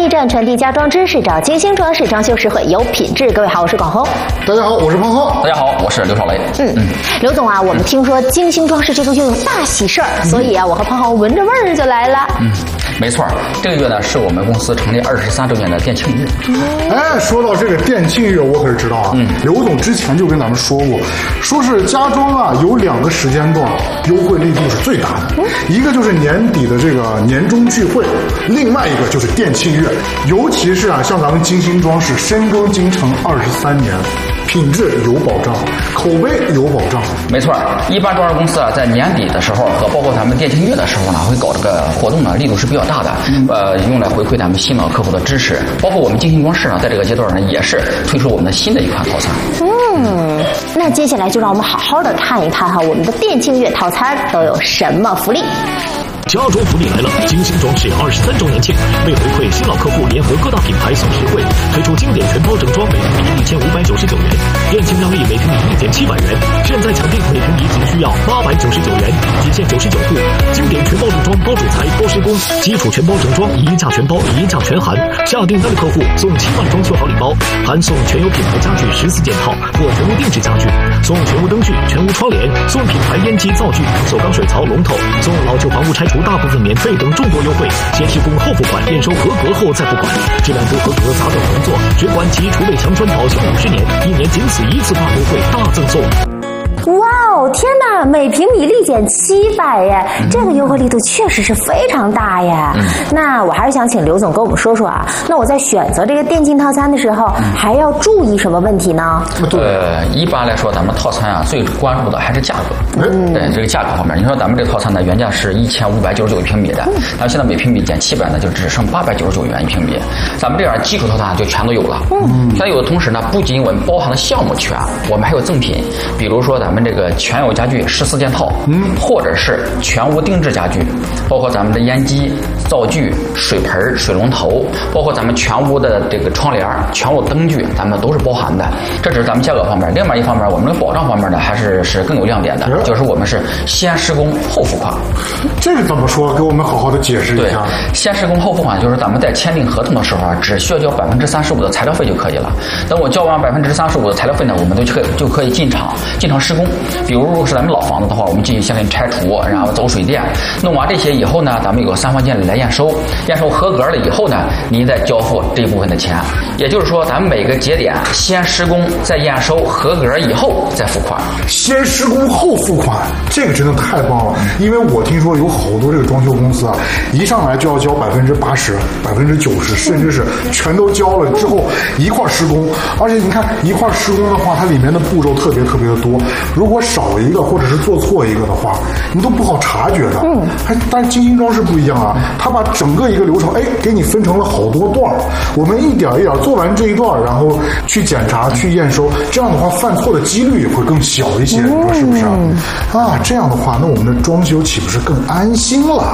驿站，传递家装知识，找金星装饰，装修实惠有品质。各位好，我是广红。 大家好，我是胖浩。 大家好，我是刘少雷。 刘总啊，我们听说金星装饰这个月有大喜事儿，所以啊，我和胖浩闻着味儿就来了。 没错，这个月呢是我们公司成立23周年的店庆月。 哎，说到这个店庆月，我可是知道啊。刘总之前就跟咱们说过，说是家装啊有2个时间段优惠力度是最大的，一个就是年底的这个年终聚会，另外一个就是店庆月。尤其是啊，像咱们金星装饰深耕京城23年。品质有保障，口碑有保障。 没错，一般装饰公司啊，在年底的时候和包括咱们店庆月的时候呢，会搞这个活动呢，力度是比较大的。用来回馈咱们新老客户的支持。包括我们金星装饰呢，在这个阶段呢，也是推出我们的新的一款套餐。 那接下来就让我们好好的看一看哈，我们的店庆月套餐都有什么福利。 家装福利来了！金星装饰23周年庆，为回馈新老客户，联合各大品牌送实惠，推出经典全包整装，每平米1599元，店庆让利每平米1700元，现在抢定每平米仅需要899元，仅限99户。经典全包整装，包主材，包施工，基础全包整装，一价全包，一价全含。下订单的客户送7万装修好礼包，含送全有品牌家具14件套或全屋定制家具，送全屋灯具、全屋窗帘，送品牌烟机灶具、不锈钢水槽龙头，送老旧房屋拆除大部分免费等众多优惠，先施工后付款，验收合格后再付款，质量不合格砸掉重做，只管其储备强穿保修50年，1年仅此一次大优惠大赠送。 哇哦，天哪！每平米立减700耶，这个优惠力度确实是非常大耶。那我还是想请刘总跟我们说说啊，那我在选择这个店庆套餐的时候，还要注意什么问题呢？ 一般来说，咱们套餐啊最关注的还是价格。对这个价格方面，你说咱们这个套餐呢，原价是1599一平米的，但现在每平米减700呢，就只剩899元一平米。咱们这样基础套餐就全都有了。全有的同时呢，不仅我们包含的项目全，我们还有赠品，比如说咱们这个全有家具14件套，或者是全屋定制家具，包括咱们的烟机、灶具、水盆、水龙头，包括咱们全屋的这个窗帘、全屋灯具，咱们都是包含的。这只是咱们价格方面。另外一方面，我们的保障方面呢，还是更有亮点的，就是我们是先施工后付款。 这个怎么说？给我们好好的解释一下。 对，先施工后付款就是咱们在签订合同的时候啊，只需要交35%的材料费就可以了。等我交完35%的材料费呢，我们就可以进场施工。比如如果是咱们老房子的话，我们进行先给你拆除，然后走水电，弄完这些以后呢，咱们有个3环监理来验收，验收合格了以后呢，您再交付这一部分的钱。也就是说，咱们每个节点先施工，再验收合格以后再付款。 先施工后付款，这个真的太棒了。因为我听说有好多这个装修公司啊，一上来就要交80%、90%，甚至是全都交了之后一块施工。而且你看一块施工的话，它里面的步骤特别的多，如果少一个或者是做错一个的话，你都不好察觉的。但是金星装饰不一样啊，它把整个一个流程，给你分成了好多段，我们一点一点做完这一段，然后去检查、去验收，这样的话犯错的几率也会更小一些，你说是不是啊？这样的话，那我们的装修岂不是更安心了？